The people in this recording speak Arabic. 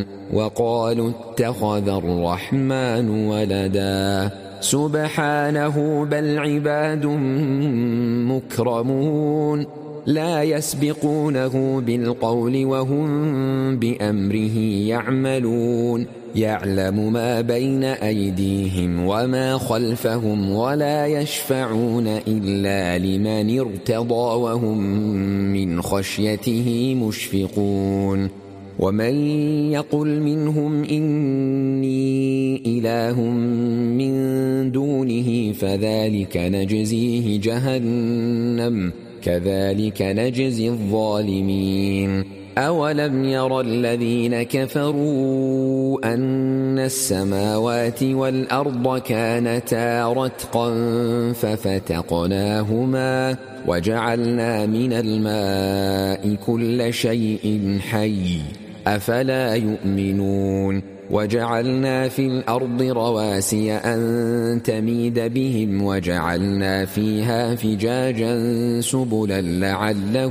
وقالوا اتخذ الرحمن ولدا سبحانه بل عباد مكرمون لا يسبقونه بالقول وهم بأمره يعملون يعلم ما بين أيديهم وما خلفهم ولا يشفعون إلا لمن ارتضى وهم من خشيته مشفقون ومن يقل منهم إني إله من دونه فذلك نجزيه جهنم كذلك نجزي الظالمين أولم ير الذين كفروا أن السماوات والأرض كانتا رتقا ففتقناهما وجعلنا من الماء كل شيء حي أفلا يؤمنون وجعلنا في الأرض رواسي أن تميد بهم وجعلنا فيها فجاجا سبلا لعلهم